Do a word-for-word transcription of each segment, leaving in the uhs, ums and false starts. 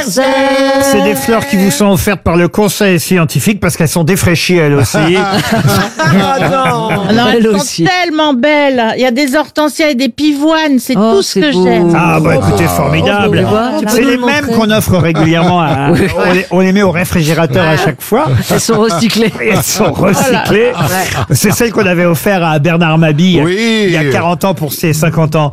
anniversaire. C'est des fleurs qui vous sont offertes par le conseil scientifique parce qu'elles sont défraîchies elles aussi. Ah non. Non, elles Elle sont aussi. tellement belles. Il y a des hortensias et des pivoines. C'est Oh, tout ce c'est que beau. j'aime. Ah bah écoutez, Oh, formidable. tu vois, tu peux C'est nous les le mêmes montrer. qu'on offre régulièrement. À, Oui. on, les, on les met au réfrigérateur à chaque fois. Elles sont recyclées. Et elles sont recyclées. C'est celle qu'on avait offert à Bernard Mabille Oui. il y a quarante ans pour ses cinquante ans.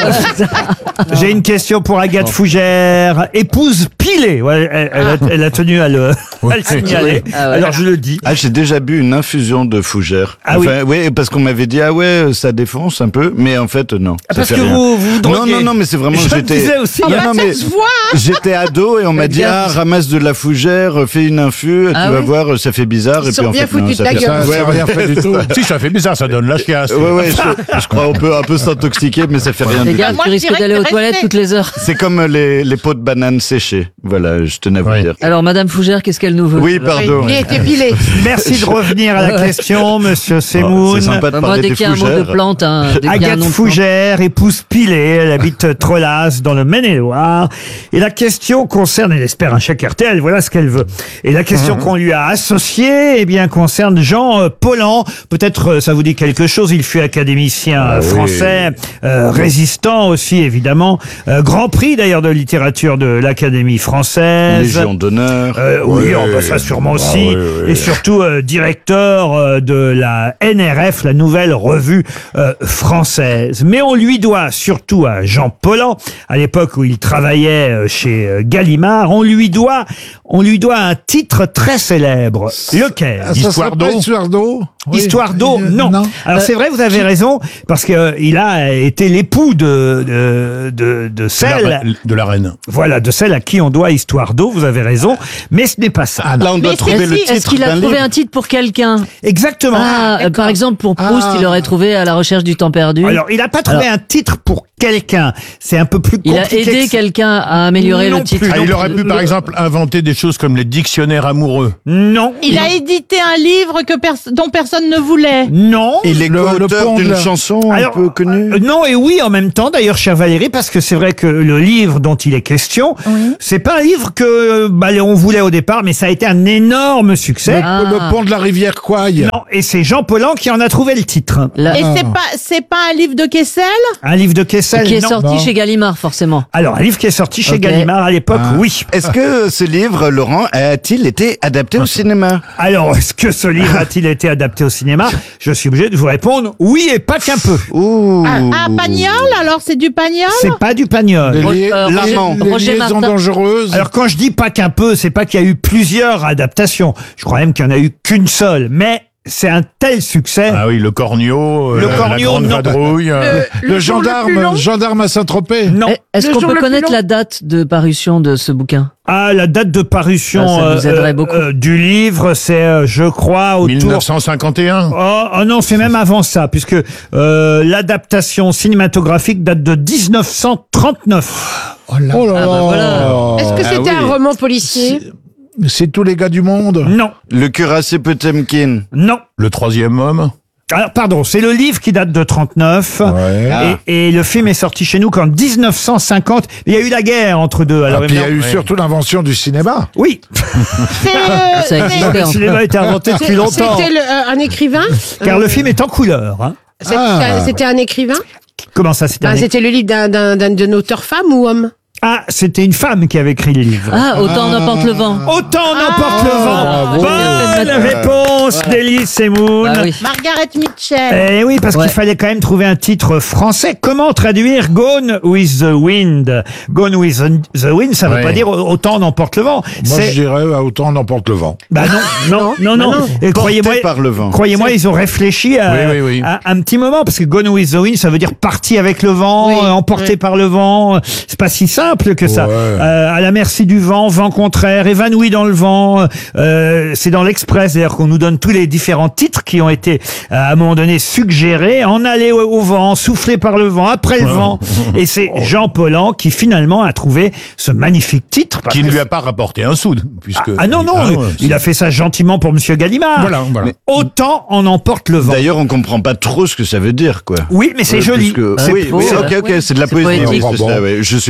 J'ai une question pour Agathe Fougère, épouse Pilé. Ouais, elle, elle a, elle a tenu à le, à le signaler. Ah ouais. Alors je le dis. Ah, j'ai déjà bu une infusion de fougère. Ah enfin, oui, parce qu'on m'avait dit ah ouais, ça défonce un peu, mais en fait non. ça Parce fait que rien. vous vous Non droguez. non non, mais c'est vraiment Je me j'étais. disais aussi. Non, bah, non, ça mais se voit. j'étais ado et on m'a dit Regarde. ah ramasse de la fougère, fais une infu, Ah tu vas oui. voir, ça fait bizarre Ils et sont puis en bien fait non, foutus ça de ta fait gueule. Ça, ça rien fait du tout. Si, ça fait bizarre, ça donne la chiasse. Ouais ouais, je, je crois on peut un peu s'intoxiquer, mais ça fait rien Les du gars, tout. Moi, tu je risques dirais d'aller que aux restez. toilettes toutes les heures. C'est comme les, les pots de bananes séchées. Voilà, je tenais à vous Oui. dire. Alors, Madame Fougère, qu'est-ce qu'elle nous veut? Oui, pardon. Il est épilé. Merci de revenir à la question, monsieur Semoun. C'est sympa de Bah, moi, parler dès des qu'il y a un mot de fougères. plante, hein, dès qu'il y a un Agathe nom de plante. Fougère, épouse Pilé, elle habite Trolas dans le Maine-et-Loire. Et la question concerne, elle espère un chèque R T L, voilà ce qu'elle veut. Et la question qu'on lui a associée, eh bien, concerne Jean euh, Paulhan. Peut-être euh, ça vous dit quelque chose, il fut académicien euh, français, euh, résistant aussi évidemment, euh, grand prix d'ailleurs de littérature de l'Académie française. Légion d'honneur. Euh, oui, Ouais. oh, bah, ça sûrement aussi. Ah, ouais, ouais. Et surtout euh, directeur euh, de la N R F, la nouvelle revue euh, française. Mais on lui doit, surtout à Jean Paulhan, à l'époque où il travaillait euh, chez euh, Gallimard, on lui doit, on lui doit un titre très célèbre. Lequel? Ah, ça Histoire serait pas d'eau. Histoire d'eau. Oui. Histoire d'eau, Euh, non. Alors c'est vrai, vous avez raison, parce que euh, il a été l'époux de de de, de De la, celle, reine- de la reine. voilà, de celle à qui on doit Histoire d'eau. Vous avez raison, mais ce n'est pas ça. Là, on doit Mais trouver c'est le si- titre Est-ce qu'il a d'un trouvé livre. un titre pour quelqu'un? Exactement. Ah, euh, par exemple, pour Proust, Ah. il aurait trouvé À la recherche du temps perdu. Alors, il n'a pas trouvé Alors- un titre pour quelqu'un. C'est un peu plus Il a compliqué. aidé que ça. quelqu'un à améliorer Non le titre. plus. Ah, il aurait pu, par exemple, inventer des choses comme les dictionnaires amoureux. Non. Il a édité un livre que pers- dont personne ne voulait. Non. Il est Le- le co-auteur pont de d'une la- chanson un peu connue. euh, non et oui en même temps d'ailleurs, chère Valérie, parce que c'est vrai que le livre dont il est question, c'est pas un livre que bah, on voulait au départ, mais ça a été un énorme succès. Ah. Le pont de la rivière Quaille. Non, et c'est Jean Paulhan qui en a trouvé le titre. La- Et c'est pas c'est pas un livre de Kessel. Un livre de Kessel. qui est non. sorti non. chez Gallimard, forcément. Alors un livre qui est sorti chez Ok. Gallimard à l'époque, Ah. oui. Est-ce que ce livre, Laurent, a-t-il été adapté au cinéma? Alors est-ce que ce livre a-t-il été adapté au cinéma? Je suis obligé de vous répondre oui et pas qu'un peu. Ouh. Ah, ah, Pagnol, alors c'est du Pagnol. C'est pas du Pagnol. Les, Roger- li- euh, les- Roger- les Roger liaisons Martin. dangereuses. Alors quand je dis pas qu'un peu, c'est pas qu'il y a eu plusieurs adaptations. Je crois même qu'il n'y en a eu qu'une seule. Mais c'est un tel succès. Ah oui, le corneau, euh, Le la corneau, grande non. vadrouille. euh, Le, le jour le plus gendarme, long. gendarme à Saint-Tropez. Non. Eh, Est-ce Le qu'on jour peut le plus connaître long. la date de parution de ce bouquin? Ah, la date de parution Ah, ça nous euh, aiderait euh, beaucoup. euh, du livre, c'est, euh, je crois, autour... mille neuf cent cinquante et un. Oh, oh non, c'est même avant ça, puisque euh, l'adaptation cinématographique date de dix-neuf cent trente-neuf. Oh là là. Ah bah voilà. Est-ce que Ah c'était oui. un roman policier? C'est tous les gars du monde. Non, Le cuirassé Potemkin. non. Le troisième homme. Alors, pardon, c'est le livre qui date de trente-neuf. Ouais. Ah. Et, et le film est sorti chez nous qu'en dix-neuf cent cinquante. Il y a eu la guerre entre deux. Alors, Ah, puis il y a eu évidemment- surtout l'invention du cinéma. Oui, C'est, euh, Ça c'est- existait le en cinéma a été inventé depuis C'est- longtemps. C'était le- euh, un écrivain? Car Euh, le film est en couleur. Hein. C'était Ah. c'était un écrivain? Comment ça, c'était Ben, un- c'était le livre d'un- d'un d'un- d'un auteur femme ou homme? Ah, c'était une femme qui avait écrit le livre. Ah, autant n'importe le vent. Autant n'emporte le vent. bravo. Bonne réponse d'Élise Semoun. Ah oui. Margaret Mitchell. Eh oui, parce Ouais. qu'il fallait quand même trouver un titre français. Comment traduire Gone with the Wind? Gone with the Wind, ça veut Ouais. pas dire autant n'emporte le vent. Moi, C'est- je dirais euh, autant n'emporte le vent. Bah non, non, non, non. Et croyez-moi, Porté par le vent. croyez-moi, ils ont réfléchi à, Oui, oui, oui. à un petit moment, parce que Gone with the Wind, ça veut dire parti avec le vent, Oui, euh, emporté oui. par le vent. C'est pas si simple que ça. Ouais. Euh, à la merci du vent, vent contraire, évanoui dans le vent. Euh, c'est dans l'Express d'ailleurs qu'on nous donne tous les différents titres qui ont été euh, à un moment donné suggérés. En aller au, au vent, soufflé par le vent, après le vent. Et c'est Jean Paulhan qui finalement a trouvé ce magnifique titre. parce Qui ne que lui a pas rapporté un sou, puisque. ah non, non, Ah, ouais, il a fait ça gentiment pour Monsieur Gallimard. Voilà, voilà. Autant en emporte le vent. D'ailleurs, on comprend pas trop ce que ça veut dire, quoi. Oui, mais c'est Euh, joli. puisque- C'est oui, beau, oui, ouais. ok, ok, c'est de la C'est poésie. poétique. oui, c'est ça, ouais. Je suis pas poétique.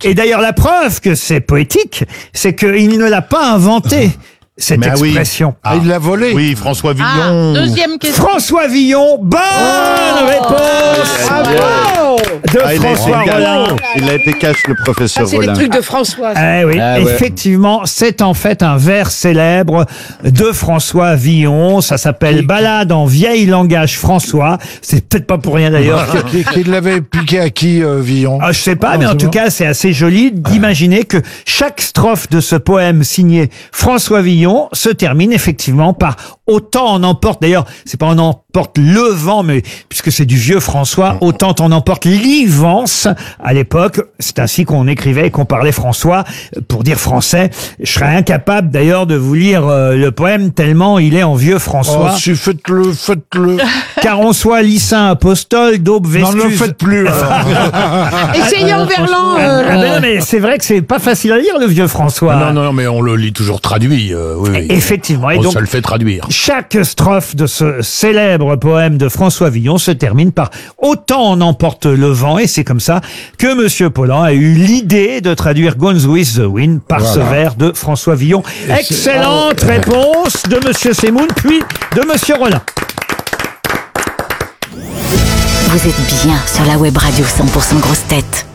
Et d'ailleurs, la preuve que c'est poétique, c'est qu'il ne l'a pas inventé, cette Mais ah oui. expression. Ah, il l'a volé. Oui, François Ah, Villon. deuxième question. François Villon, bonne réponse Bravo. de Ah, il, a François été Rollin. cash, il a été cash, le Ça, professeur c'est les Rollin. trucs de François. ça. Eh oui, Ah ouais. effectivement, c'est en fait un vers célèbre de François Villon. Ça s'appelle Ballade en vieil langage François. C'est peut-être pas pour rien d'ailleurs. que- Qui, qui l'avait piqué à qui, euh, Villon? Ah, je sais pas, Ah, mais en c'est tout bon. cas, c'est assez joli d'imaginer que chaque strophe de ce poème signé François Villon se termine effectivement par autant en emporte. D'ailleurs, c'est pas on emporte le vent, mais puisque c'est du vieux François, autant on emporte l'ivance. À l'époque, c'est ainsi qu'on écrivait et qu'on parlait François pour dire français. Je serais incapable d'ailleurs de vous lire euh, le poème tellement il est en vieux Oh, François. si, faites-le, faites-le. Car on soit lycin apostole, d'aube Non, vestus. ne le faites plus. alors. Essayez en verlan. euh, Ah ben non, mais c'est vrai que c'est pas facile à lire le vieux François. Non, non, non, mais on le lit toujours traduit. euh, oui, oui. Effectivement. Et On donc, se le fait traduire. chaque strophe de ce célèbre poème de François Villon se termine par « Autant en emporte le vent » et c'est comme ça que Monsieur Paulhan a eu l'idée de traduire « Gone with the Wind » par ce vers de François Villon. Excellente réponse de Monsieur Semoun, puis de Monsieur Rollin. Vous êtes bien sur la web radio cent pour cent grosse tête.